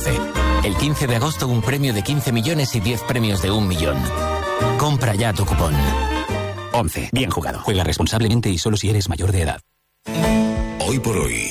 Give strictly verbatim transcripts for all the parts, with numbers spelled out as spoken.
once. El quince de agosto un premio de quince millones y diez premios de un millón. Compra ya tu cupón. once. Bien jugado. Juega responsablemente y solo si eres mayor de edad. Hoy por hoy.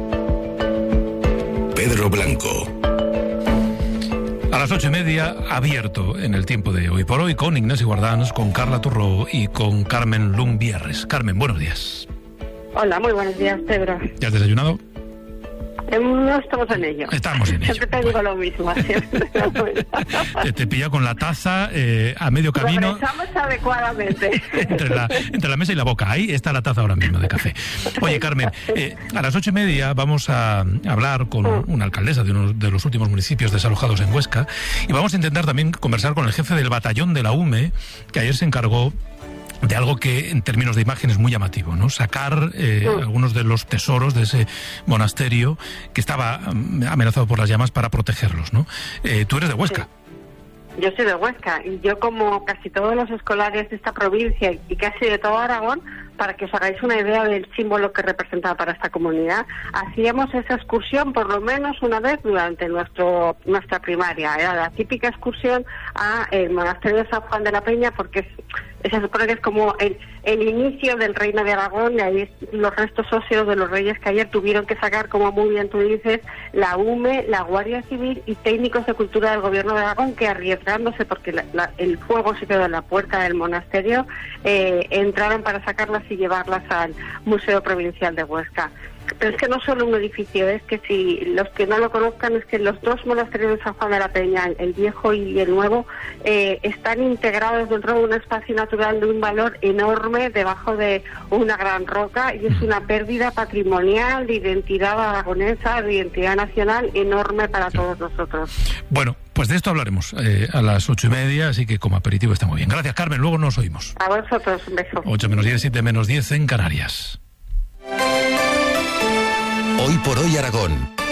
Pedro Blanco. A las ocho y media, abierto en el tiempo de Hoy por Hoy, con Ignacio Guardans, con Carla Turró y con Carmen Lumbierres. Carmen, buenos días. Hola, muy buenos días, Pedro. ¿Ya has desayunado? No estamos en ello. Estamos en ello. Siempre te digo lo mismo. te, te pilla con la taza eh, a medio camino. Lo rezamos adecuadamente. entre, la, entre la mesa y la boca. Ahí está la taza ahora mismo de café. Oye, Carmen, eh, a las ocho y media vamos a hablar con una alcaldesa de uno de los últimos municipios desalojados en Huesca y vamos a intentar también conversar con el jefe del batallón de la U M E, que ayer se encargó de algo que en términos de imagen es muy llamativo, ¿no? Sacar eh, mm. algunos de los tesoros de ese monasterio que estaba um, amenazado por las llamas para protegerlos, ¿no? Eh, tú eres de Huesca. Sí. Yo soy de Huesca y yo, como casi todos los escolares de esta provincia y casi de todo Aragón, para que os hagáis una idea del símbolo que representaba para esta comunidad, hacíamos esa excursión por lo menos una vez durante nuestro nuestra primaria. Era la típica excursión a el monasterio de San Juan de la Peña, porque es, se supone que es como el, el inicio del reino de Aragón, y ahí es los restos óseos de los reyes que ayer tuvieron que sacar, como muy bien tú dices, la U M E, la Guardia Civil y técnicos de cultura del gobierno de Aragón, que arriesgándose porque la, la, el fuego se quedó en la puerta del monasterio, eh, entraron para sacarlas y llevarlas al Museo Provincial de Huesca. Pero es que no solo un edificio, es que si los que no lo conozcan, es que los dos monasterios de San Juan de la Peña, el viejo y el nuevo, eh, están integrados dentro de un espacio natural de un valor enorme debajo de una gran roca, y es una pérdida patrimonial, de identidad aragonesa, de identidad nacional enorme para todos nosotros. Bueno, pues de esto hablaremos eh, a las ocho y media, así que como aperitivo está muy bien. Gracias, Carmen, luego nos oímos. A vosotros, un beso. ocho menos diez, siete menos diez en Canarias. Hoy por hoy Aragón.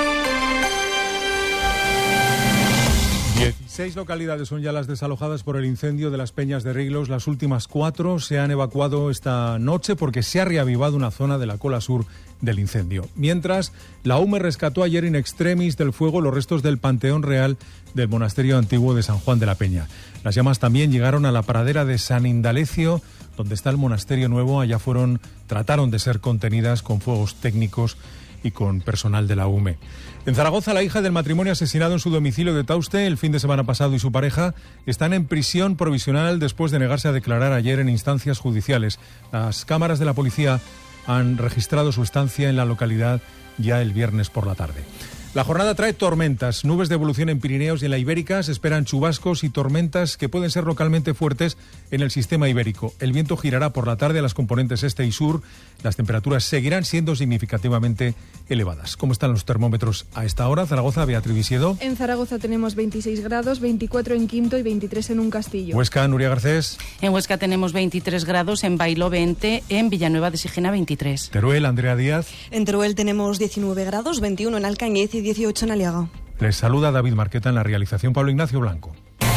dieciséis localidades son ya las desalojadas por el incendio de las Peñas de Riglos. Las últimas cuatro se han evacuado esta noche porque se ha reavivado una zona de la cola sur del incendio. Mientras, la U M E rescató ayer in extremis del fuego los restos del Panteón Real del monasterio antiguo de San Juan de la Peña. Las llamas también llegaron a la pradera de San Indalecio, donde está el monasterio nuevo. Allá fueron, trataron de ser contenidas con fuegos técnicos y con personal de la U M E. En Zaragoza, la hija del matrimonio asesinado en su domicilio de Tauste el fin de semana pasado y su pareja están en prisión provisional después de negarse a declarar ayer en instancias judiciales. Las cámaras de la policía han registrado su estancia en la localidad ya el viernes por la tarde. La jornada trae tormentas, nubes de evolución en Pirineos y en la Ibérica. Se esperan chubascos y tormentas que pueden ser localmente fuertes en el sistema ibérico. El viento girará por la tarde a las componentes este y sur. Las temperaturas seguirán siendo significativamente elevadas. ¿Cómo están los termómetros a esta hora? Zaragoza, Beatriz Visiedo. En Zaragoza tenemos veintiséis grados, veinticuatro en Quinto y veintitrés en Un Castillo. Huesca, Nuria Garcés. En Huesca tenemos veintitrés grados, en Bailó veinte, en Villanueva de Sigena veintitrés. Teruel, Andrea Díaz. En Teruel tenemos diecinueve grados, veintiuno en Alcañiz y dieciocho en Aliaga. Les saluda David Marqueta, en la realización Pablo Ignacio Blanco.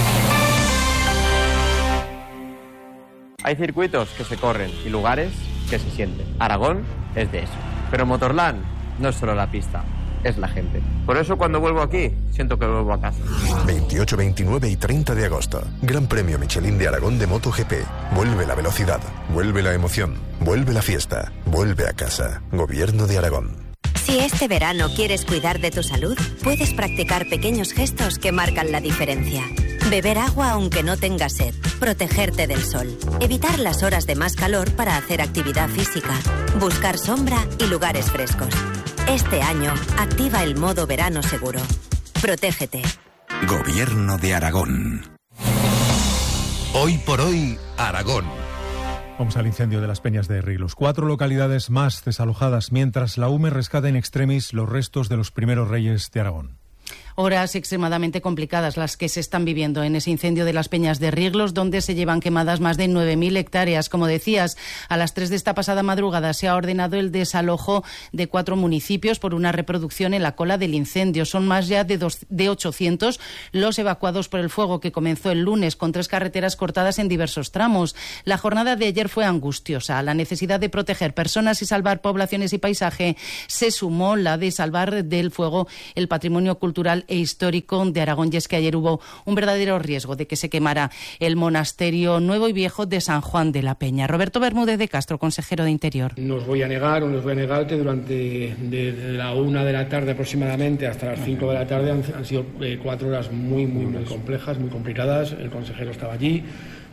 Hay circuitos que se corren y lugares que se sienten. Aragón es de eso. Pero Motorland no es solo la pista, es la gente. Por eso cuando vuelvo aquí, siento que vuelvo a casa. veintiocho, veintinueve y treinta de agosto. Gran Premio Michelin de Aragón de MotoGP. Vuelve la velocidad, vuelve la emoción, vuelve la fiesta, vuelve a casa. Gobierno de Aragón. Si este verano quieres cuidar de tu salud, puedes practicar pequeños gestos que marcan la diferencia. Beber agua aunque no tengas sed, protegerte del sol, evitar las horas de más calor para hacer actividad física, buscar sombra y lugares frescos. Este año, activa el modo verano seguro. Protégete. Gobierno de Aragón. Hoy por hoy, Aragón. Vamos al incendio de las Peñas de Riglos. Cuatro localidades más desalojadas, mientras la U M E rescata in extremis los restos de los primeros reyes de Aragón. Horas extremadamente complicadas las que se están viviendo en ese incendio de las Peñas de Riglos, donde se llevan quemadas más de nueve mil hectáreas. Como decías, a las tres de esta pasada madrugada se ha ordenado el desalojo de cuatro municipios por una reproducción en la cola del incendio. Son más ya de, dos, de ochocientos los evacuados por el fuego, que comenzó el lunes con tres carreteras cortadas en diversos tramos. La jornada de ayer fue angustiosa. A la necesidad de proteger personas y salvar poblaciones y paisaje se sumó la de salvar del fuego el patrimonio cultural cultural e histórico de Aragón, y es que ayer hubo un verdadero riesgo de que se quemara el monasterio nuevo y viejo de San Juan de la Peña. Roberto Bermúdez de Castro, consejero de Interior. No os voy a negar, o no os voy a negar que durante desde la una de la tarde aproximadamente hasta las cinco de la tarde han, han sido eh, cuatro horas muy, muy, muy complejas, muy complicadas. El consejero estaba allí,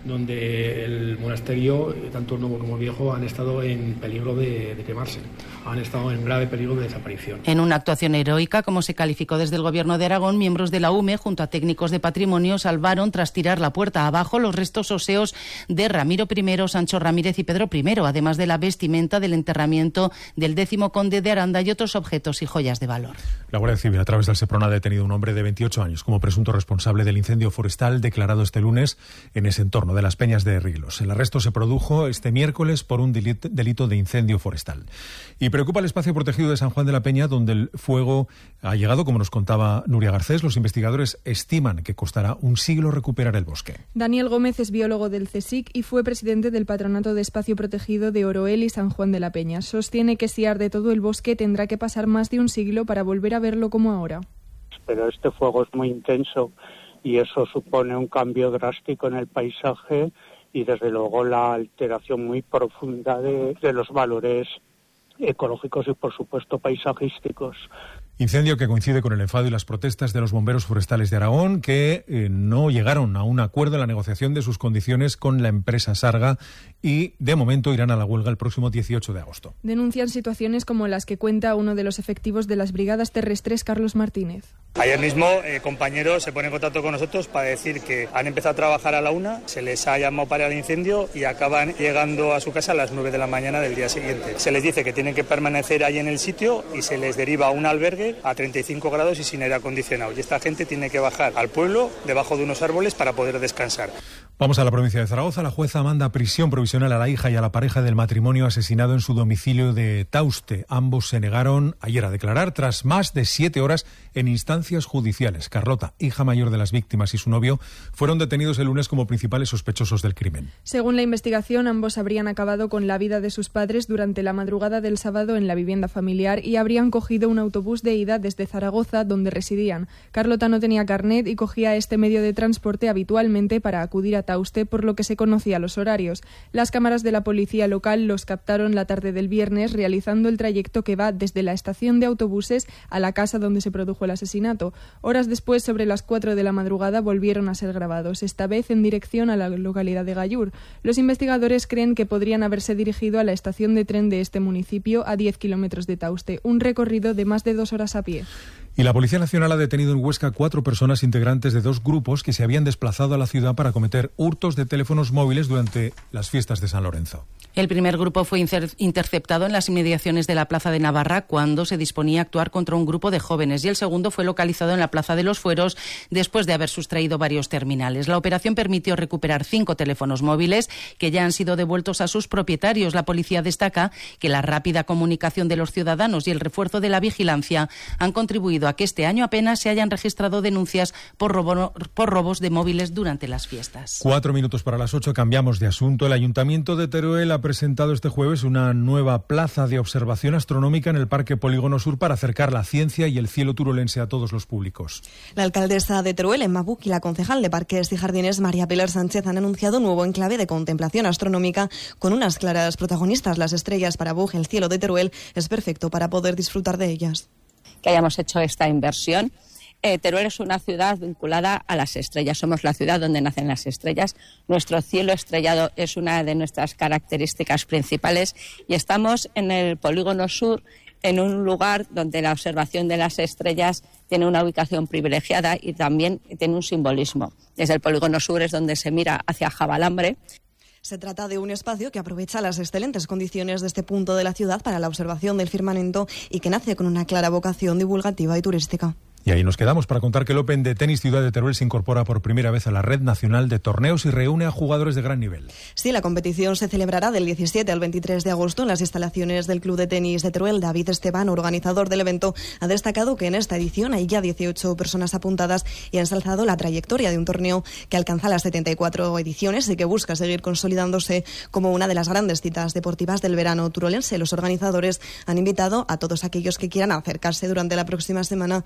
donde el monasterio, tanto el nuevo como el viejo, han estado en peligro de, de quemarse, han estado en grave peligro de desaparición. En una actuación heroica, como se calificó desde el Gobierno de Aragón, miembros de la U M E, junto a técnicos de patrimonio, salvaron, tras tirar la puerta abajo, los restos óseos de Ramiro I, Sancho Ramírez y Pedro I, además de la vestimenta del enterramiento del décimo conde de Aranda y otros objetos y joyas de valor. La Guardia Civil, a través del Seprona, ha detenido a un hombre de veintiocho años como presunto responsable del incendio forestal declarado este lunes en ese entorno de las Peñas de Riglos. El arresto se produjo este miércoles por un delito de incendio forestal. Y preocupa el espacio protegido de San Juan de la Peña, donde el fuego ha llegado, como nos contaba Nuria Garcés. Los investigadores estiman que costará un siglo recuperar el bosque. Daniel Gómez es biólogo del CSIC y fue presidente del Patronato de Espacio Protegido de Oroel y San Juan de la Peña. Sostiene que si arde todo el bosque tendrá que pasar más de un siglo para volver a verlo como ahora. Pero este fuego es muy intenso y eso supone un cambio drástico en el paisaje y desde luego la alteración muy profunda de, de los valores ecológicos y por supuesto paisajísticos. Incendio que coincide con el enfado y las protestas de los bomberos forestales de Aragón, que eh, no llegaron a un acuerdo en la negociación de sus condiciones con la empresa Sarga y de momento irán a la huelga el próximo dieciocho de agosto. Denuncian situaciones como las que cuenta uno de los efectivos de las brigadas terrestres, Carlos Martínez. Ayer mismo eh, compañeros se ponen en contacto con nosotros para decir que han empezado a trabajar a la una, se les ha llamado para el incendio y acaban llegando a su casa a las nueve de la mañana del día siguiente. Se les dice que tienen que permanecer ahí en el sitio y se les deriva a un albergue a treinta y cinco grados y sin aire acondicionado. Y esta gente tiene que bajar al pueblo debajo de unos árboles para poder descansar. Vamos a la provincia de Zaragoza. La jueza manda prisión provisional a la hija y a la pareja del matrimonio asesinado en su domicilio de Tauste. Ambos se negaron ayer a declarar tras más de siete horas en instancias judiciales. Carlota, hija mayor de las víctimas, y su novio fueron detenidos el lunes como principales sospechosos del crimen. Según la investigación, ambos habrían acabado con la vida de sus padres durante la madrugada del sábado en la vivienda familiar y habrían cogido un autobús de ida desde Zaragoza, donde residían. Carlota no tenía carnet y cogía este medio de transporte habitualmente para acudir a Tauste, por lo que se conocía los horarios. Las cámaras de la policía local los captaron la tarde del viernes realizando el trayecto que va desde la estación de autobuses a la casa donde se produjo el asesinato. Horas después, sobre las cuatro de la madrugada, volvieron a ser grabados, esta vez en dirección a la localidad de Gallur. Los investigadores creen que podrían haberse dirigido a la estación de tren de este municipio, a diez kilómetros de Tauste, un recorrido de más de dos horas a pie. Y la Policía Nacional ha detenido en Huesca cuatro personas integrantes de dos grupos que se habían desplazado a la ciudad para cometer hurtos de teléfonos móviles durante las fiestas de San Lorenzo. El primer grupo fue interceptado en las inmediaciones de la Plaza de Navarra cuando se disponía a actuar contra un grupo de jóvenes, y el segundo fue localizado en la Plaza de los Fueros después de haber sustraído varios terminales. La operación permitió recuperar cinco teléfonos móviles que ya han sido devueltos a sus propietarios. La policía destaca que la rápida comunicación de los ciudadanos y el refuerzo de la vigilancia han contribuido a que este año apenas se hayan registrado denuncias por, robo, por robos de móviles durante las fiestas. Cuatro minutos para las ocho, cambiamos de asunto. El Ayuntamiento de Teruel ha presentado este jueves una nueva plaza de observación astronómica en el Parque Polígono Sur para acercar la ciencia y el cielo turolense a todos los públicos. La alcaldesa de Teruel, Emma Buch, y la concejal de Parques y Jardines, María Pilar Sánchez, han anunciado un nuevo enclave de contemplación astronómica con unas claras protagonistas, las estrellas. Para Buch, el cielo de Teruel es perfecto para poder disfrutar de ellas. Que hayamos hecho esta inversión. Eh, Teruel es una ciudad vinculada a las estrellas. Somos la ciudad donde nacen las estrellas. Nuestro cielo estrellado es una de nuestras características principales y estamos en el Polígono Sur, en un lugar donde la observación de las estrellas tiene una ubicación privilegiada y también tiene un simbolismo. Desde el Polígono Sur es donde se mira hacia Jabalambre. Se trata de un espacio que aprovecha las excelentes condiciones de este punto de la ciudad para la observación del firmamento y que nace con una clara vocación divulgativa y turística. Y ahí nos quedamos para contar que el Open de Tenis Ciudad de Teruel se incorpora por primera vez a la Red Nacional de Torneos y reúne a jugadores de gran nivel. Sí, la competición se celebrará del diecisiete al veintitrés de agosto en las instalaciones del Club de Tenis de Teruel. David Esteban, organizador del evento, ha destacado que en esta edición hay ya dieciocho personas apuntadas y ha ensalzado la trayectoria de un torneo que alcanza las setenta y cuatro ediciones y que busca seguir consolidándose como una de las grandes citas deportivas del verano turolense. Los organizadores han invitado a todos aquellos que quieran acercarse durante la próxima semana al Club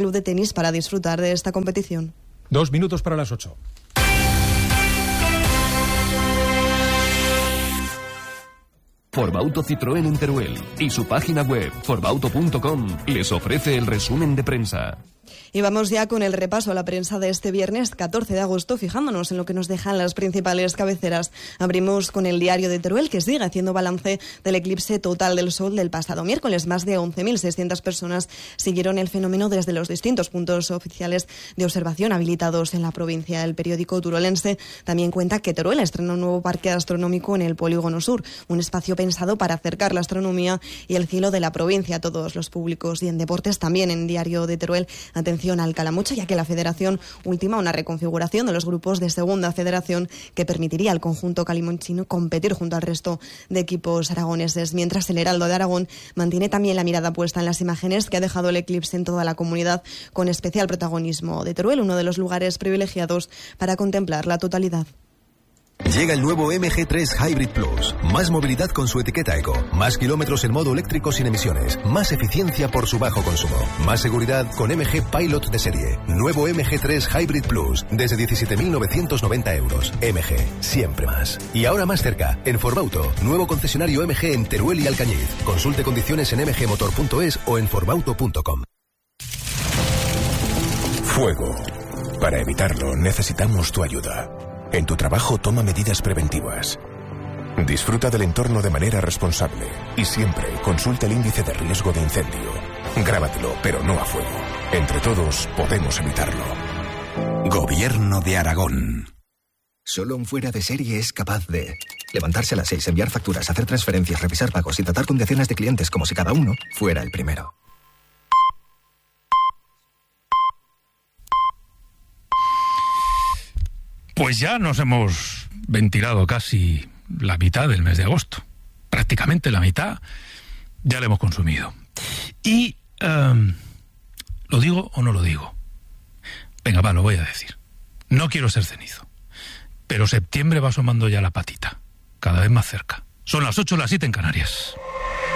club de tenis para disfrutar de esta competición. Dos minutos para las ocho. Forbauto Citroën en Teruel y su página web forbauto punto com les ofrece el resumen de prensa. Y vamos ya con el repaso a la prensa de este viernes catorce de agosto, fijándonos en lo que nos dejan las principales cabeceras. Abrimos con el Diario de Teruel, que sigue haciendo balance del eclipse total del sol del pasado miércoles. Más de once mil seiscientas personas siguieron el fenómeno desde los distintos puntos oficiales de observación habilitados en la provincia. El periódico turolense también cuenta que Teruel estrena un nuevo parque astronómico en el Polígono Sur, un espacio pensado para acercar la astronomía y el cielo de la provincia a todos los públicos. Y en deportes también en Diario de Teruel, atención al Calamocha, ya que la Federación ultima una reconfiguración de los grupos de Segunda Federación que permitiría al conjunto calimonchino competir junto al resto de equipos aragoneses, mientras el Heraldo de Aragón mantiene también la mirada puesta en las imágenes que ha dejado el eclipse en toda la comunidad, con especial protagonismo de Teruel, uno de los lugares privilegiados para contemplar la totalidad. Llega el nuevo M G tres Hybrid Plus. Más movilidad con su etiqueta eco. Más kilómetros en modo eléctrico sin emisiones. Más eficiencia por su bajo consumo. Más seguridad con M G Pilot de serie. Nuevo M G tres Hybrid Plus. Desde diecisiete mil novecientos noventa euros. M G. Siempre más. Y ahora más cerca. En Forbauto. Nuevo concesionario M G en Teruel y Alcañiz. Consulte condiciones en m g motor punto es o en forbauto punto com. Fuego. Para evitarlo necesitamos tu ayuda. En tu trabajo toma medidas preventivas. Disfruta del entorno de manera responsable y siempre consulta el índice de riesgo de incendio. Grábatelo, pero no a fuego. Entre todos podemos evitarlo. Gobierno de Aragón. Solo un fuera de serie es capaz de levantarse a las seis, enviar facturas, hacer transferencias, revisar pagos y tratar con decenas de clientes como si cada uno fuera el primero. Pues ya nos hemos ventilado casi la mitad del mes de agosto. Prácticamente la mitad ya la hemos consumido. Y, um, ¿lo digo o no lo digo? Venga, va, lo voy a decir. No quiero ser cenizo, pero septiembre va asomando ya la patita, cada vez más cerca. Son las ocho, las siete en Canarias.